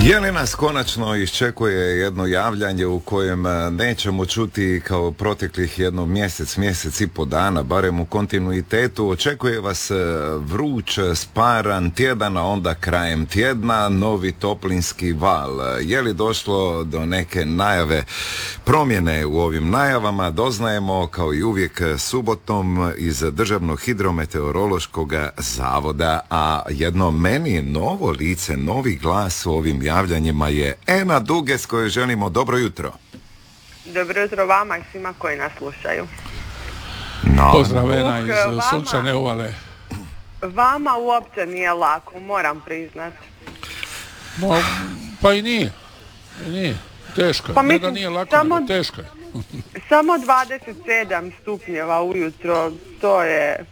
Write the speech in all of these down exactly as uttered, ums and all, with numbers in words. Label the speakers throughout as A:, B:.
A: Je li nas konačno iščekuje jedno javljanje u kojem nećemo čuti kao proteklih jedno mjesec, mjesec i po dana, barem u kontinuitetu. Očekuje vas vruć, sparan tjedan, a onda krajem tjedna novi toplinski val. Je li došlo do neke najave promjene u ovim najavama? Doznajemo kao i uvijek subotom iz Državnog hidrometeorološkog zavoda, a jedno meni novo lice, novi glas u ovim javljanjima je Ena Duge, s kojoj želimo dobro jutro.
B: Dobro jutro vama i svima koji nas slušaju.
A: No.
C: Pozdrav Ena iz vama, sunčane uvale.
B: Vama uopće nije lako, moram priznat.
C: No, pa i nije. I nije. Teško.
B: Pa
C: ne
B: mislim,
C: da nije lako,
B: samo,
C: nego teško je.
B: Samo dvadeset sedam stupnjeva ujutro, to je...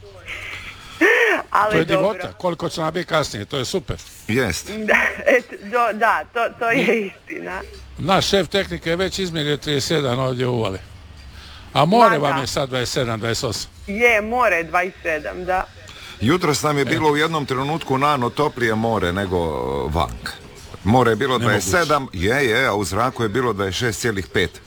B: Ali
C: to je
B: dobro.
C: divota, koliko će nam biti kasnije, to je super.
A: Jest.
B: Da, et, do, da to, to je istina.
C: Naš šef tehnike je već izmjerio trideset sedam ovdje u uvali. A more
B: Ma,
C: vam
B: da.
C: je sad dvadeset sedam, dvadeset osam.
B: Je, more dvadeset sedam, da.
A: Jutros nam je bilo u jednom trenutku nano toplije more nego vanka. More je bilo dvadeset sedam, je, je, a u zraku je bilo dvadeset šest zarez pet.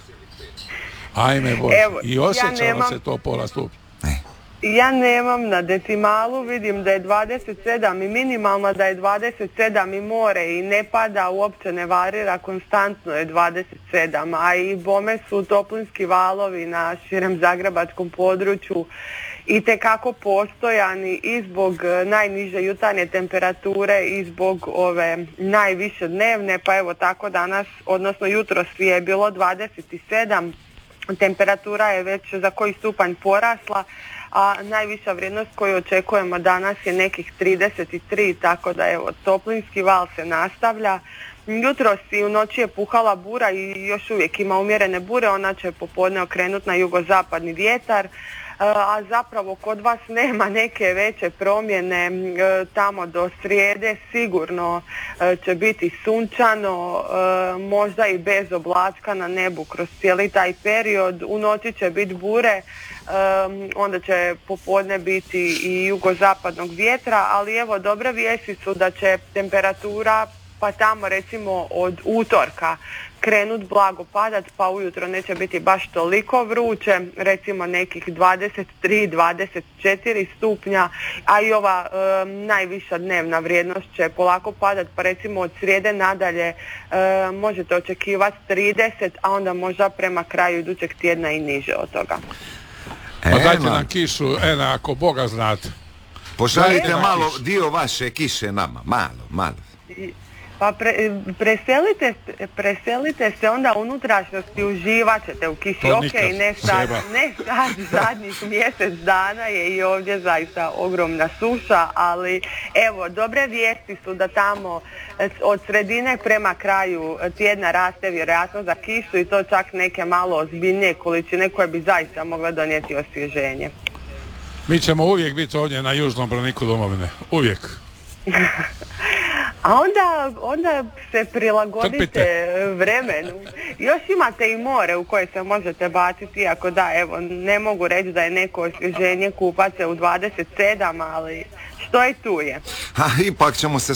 C: Ajme Bože,
B: Evo,
C: i osjećalo
B: ja nemam...
C: se to pola stupnja.
B: Ja nemam na decimalu, vidim da je dvadeset sedam i minimalna, da je dvadeset sedam i more i ne pada, uopće ne varira, konstantno je dvadeset sedam, a i bome su toplinski valovi na širem zagrebačkom području itekako postojani i zbog najniže jutarnje temperature i zbog ove najviše dnevne, pa evo tako danas, odnosno jutros je bilo dvadeset sedam, temperatura je već za koji stupanj porasla, a najviša vrijednost koju očekujemo danas je nekih trideset tri, tako da evo, toplinski val se nastavlja. Jutros i u noći je puhala bura i još uvijek ima umjerene bure, ona će popodne okrenuti na jugozapadni vjetar, a zapravo kod vas nema neke veće promjene, tamo do srijede sigurno će biti sunčano, možda i bez oblačka na nebu kroz cijeli taj period, u noći će biti bure, onda će popodne biti i jugozapadnog vjetra, ali evo dobre vijesti su da će temperatura pa tamo recimo od utorka krenut blago padat, pa ujutro neće biti baš toliko vruće, recimo nekih dvadeset tri do dvadeset četiri stupnja, a i ova e, najviša dnevna vrijednost će polako padat, pa recimo od srijede nadalje e, možete očekivati trideset, a onda možda prema kraju idućeg tjedna i niže od toga.
C: Pa dajte nam kišu, Ena, ako Boga znate.
A: Pošaljite malo dio vaše kiše nama, malo, malo.
B: Pa pre, preselite, preselite se onda unutrašnjosti, uživat ćete u kiši. Ok, ne sad, ne sad, zadnjih mjesec dana je i ovdje zaista ogromna suša, ali evo, dobre vijesti su da tamo od sredine prema kraju tjedna raste vjerojatno za kišu i to čak neke malo ozbiljnije količine koje bi zaista mogle donijeti osvježenje.
C: Mi ćemo uvijek biti ovdje na južnom braniku domovine, uvijek.
B: A onda, onda se prilagodite Trpite. vremenu. Još imate i more u koje se možete baciti, iako da, evo, ne mogu reći da je neko osvježenje kupat se u dvadeset sedam, ali što je tu je.
A: A ipak ćemo se